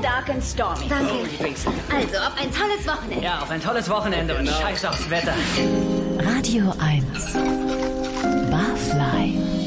dark and stormy. Danke. Oh, Also, auf ein tolles Wochenende. ja, auf ein tolles Wochenende und scheiß aufs Wetter. Radio 1 Barfly